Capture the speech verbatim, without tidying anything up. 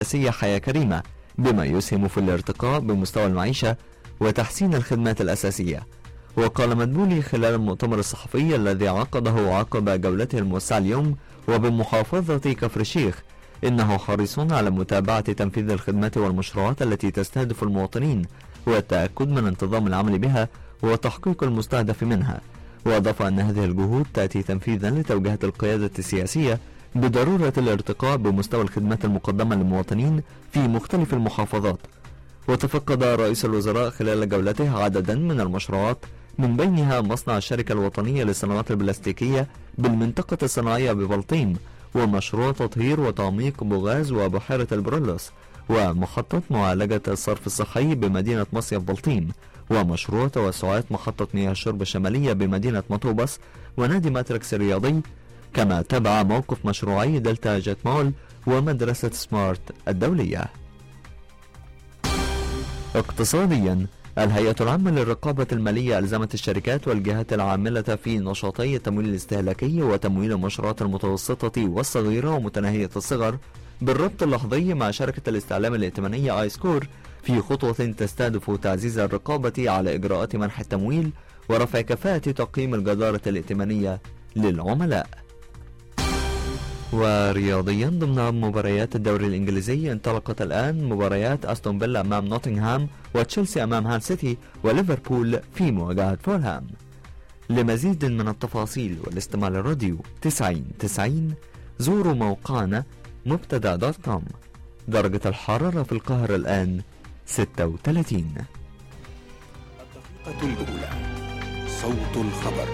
الأساسية حياة كريمة، بما يسهم في الارتقاء بمستوى المعيشة وتحسين الخدمات الأساسية. وقال مدبولي خلال المؤتمر الصحفي الذي عقده عقب جولته الموسعة اليوم وبمحافظة كفر الشيخ إنه حريص على متابعة تنفيذ الخدمات والمشروعات التي تستهدف المواطنين والتأكد من انتظام العمل بها وتحقيق المستهدف منها. وأضاف أن هذه الجهود تأتي تنفيذا لتوجيهات القيادة السياسية بضرورة الارتقاء بمستوى الخدمات المقدمة للمواطنين في مختلف المحافظات. وتفقد رئيس الوزراء خلال جولته عددا من المشروعات من بينها مصنع الشركة الوطنية للصناعات البلاستيكية بالمنطقة الصناعية ببلطيم، ومشروع تطهير وتعميق بوغاز وبحيرة البرولوس، ومحطة معالجة الصرف الصحي بمدينة مصيف بلطيم، ومشروع توسعات محطة مياه الشرب الشمالية بمدينة مطوبس، ونادي ماتريكس الرياضي. كما تابع موقف مشروعي دلتا جيت مول ومدرسة سمارت الدولية. اقتصاديا، الهيئة العامة للرقابة المالية ألزمت الشركات والجهات العاملة في نشاطي التمويل الاستهلاكي وتمويل المشروعات المتوسطة والصغيرة ومتناهية الصغر بالربط اللحظي مع شركة الاستعلام الائتمانية آي سكور في خطوة تستهدف تعزيز الرقابة على إجراءات منح التمويل ورفع كفاءة تقييم الجدارة الائتمانية للعملاء. ورياضيا، ضمن مباريات الدوري الإنجليزي انطلقت الآن مباريات أستون فيلا أمام نوتنغهام وتشيلسي أمام هال سيتي وليفربول في مواجهة فولهام. لمزيد من التفاصيل والاستماع للراديو تسعين تسعين زوروا موقعنا مبتدا دوت كوم. درجة الحرارة في القاهرة الآن ستة وثلاثين. الدقيقة الأولى، صوت الخبر.